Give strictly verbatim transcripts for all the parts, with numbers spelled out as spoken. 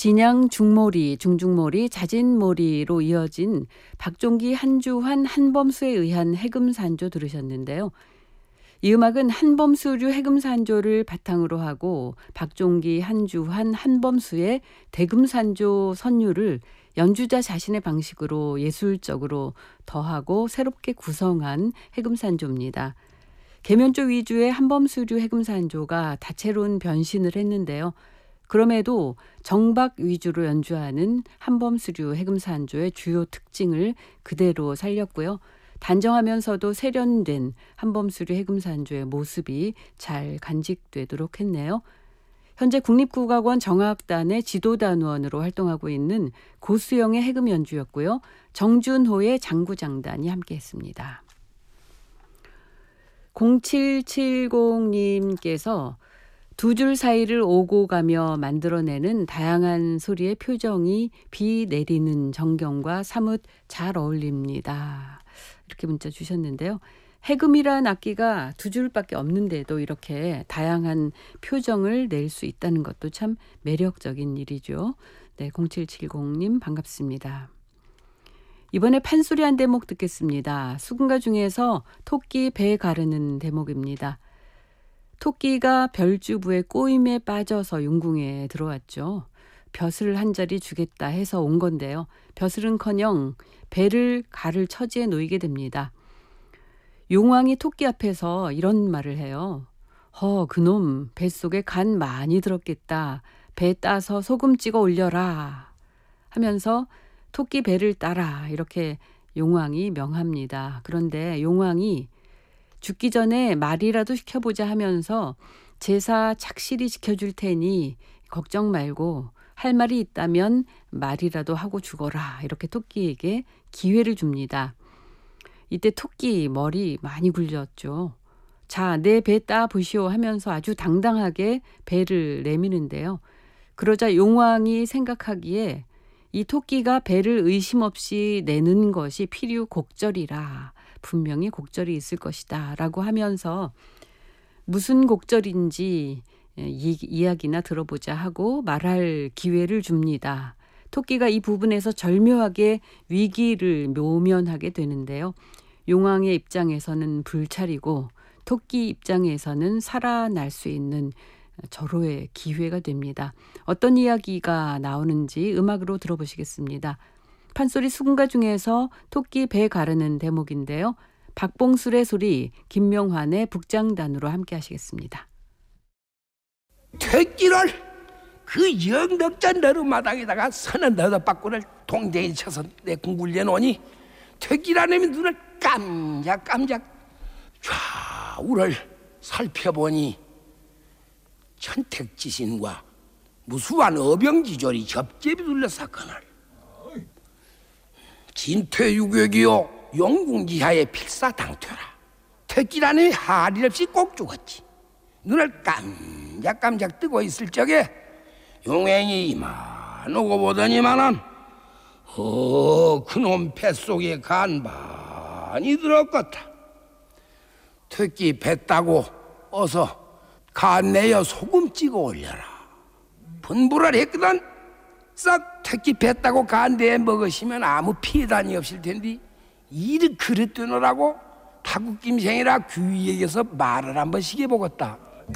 진양 중모리, 중중모리, 자진모리로 이어진 박종기, 한주환, 한범수에 의한 해금산조 들으셨는데요. 이 음악은 한범수류 해금산조를 바탕으로 하고 박종기, 한주환, 한범수의 대금산조 선율을 연주자 자신의 방식으로 예술적으로 더하고 새롭게 구성한 해금산조입니다. 계면조 위주의 한범수류 해금산조가 다채로운 변신을 했는데요. 그럼에도 정박 위주로 연주하는 한범수류 해금산조의 주요 특징을 그대로 살렸고요. 단정하면서도 세련된 한범수류 해금산조의 모습이 잘 간직되도록 했네요. 현재 국립국악원 정악단의 지도단원으로 활동하고 있는 고수영의 해금 연주였고요. 정준호의 장구장단이 함께했습니다. 공칠칠공님께서 두 줄 사이를 오고 가며 만들어내는 다양한 소리의 표정이 비 내리는 정경과 사뭇 잘 어울립니다. 이렇게 문자 주셨는데요. 해금이란 악기가 두 줄밖에 없는데도 이렇게 다양한 표정을 낼 수 있다는 것도 참 매력적인 일이죠. 네, 공칠칠공님 반갑습니다. 이번에 판소리 한 대목 듣겠습니다. 수군가 중에서 토끼 배 가르는 대목입니다. 토끼가 별주부의 꼬임에 빠져서 용궁에 들어왔죠. 벼슬 한 자리 주겠다 해서 온 건데요. 벼슬은커녕 배를 가를 처지에 놓이게 됩니다. 용왕이 토끼 앞에서 이런 말을 해요. 허, 그놈 뱃속에 간 많이 들었겠다. 배 따서 소금 찍어 올려라 하면서 토끼 배를 따라 이렇게 용왕이 명합니다. 그런데 용왕이 죽기 전에 말이라도 시켜보자 하면서 제사 착실히 지켜줄 테니 걱정 말고 할 말이 있다면 말이라도 하고 죽어라 이렇게 토끼에게 기회를 줍니다. 이때 토끼 머리 많이 굴렸죠. 자, 내 배 따 보시오 하면서 아주 당당하게 배를 내미는데요. 그러자 용왕이 생각하기에 이 토끼가 배를 의심 없이 내는 것이 필요 곡절이라 분명히 곡절이 있을 것이다 라고 하면서 무슨 곡절인지 이, 이야기나 들어보자 하고 말할 기회를 줍니다. 토끼가 이 부분에서 절묘하게 위기를 모면하게 되는데요. 용왕의 입장에서는 불찰이고 토끼 입장에서는 살아날 수 있는 절호의 기회가 됩니다. 어떤 이야기가 나오는지 음악으로 들어보시겠습니다. 판소리 수군가 중에서 토끼 배 가르는 대목인데요. 박봉술의 소리, 김명환의 북장단으로 함께 하시겠습니다. 퇴끼를 그 영덕전 너름마당에다가 서는 너덕바꾸를 동댕이 쳐서 내 궁굴려 놓으니 퇴끼라는 눈을 깜짝깜짝 좌우를 살펴보니 천택지신과 무수한 어병지졸이 접geb이 둘러쌌거늘 진퇴유격이요 용궁지하의 필사당퇴라. 퇴끼라는 하리 없이 꼭 죽었지. 눈을 깜짝깜짝 뜨고 있을 적에 용행이 이만오고 보더니만은 어 그놈 뱃속에 간 많이 들었겠다. 퇴끼 뱉다고 어서 간 내어 소금 찍어 올려라 분부를 했거든. 싹 퇴끼 뱉다고 간 내에 먹으시면 아무 피해단이 없을 텐데 이를 그릇 뜨느라고 타국김생이라 귀에게서 말을 한번씩 해보겠다.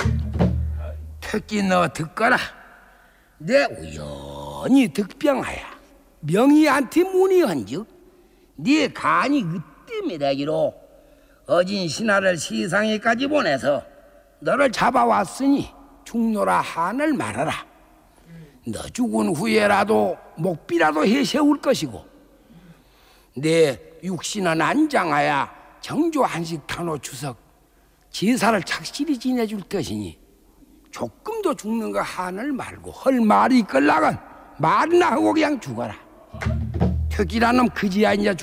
퇴끼 너 듣거라. 내 우연히 득병하야 명희한테 문의한즉 네 간이 으뜸이라기로 어진 신하를 시상에까지 보내서 너를 잡아왔으니 죽노라 한을 말하라. 너 죽은 후에라도 목비라도 해세울 것이고 내 육신은 안장하야 정조 한식탄호 추석 제사를 착실히 지내줄 것이니 조금도 죽는 거 한을 말고 할 말이 있걸라건 말이나 하고 그냥 죽어라. 퇴끼란 놈 그지야 이제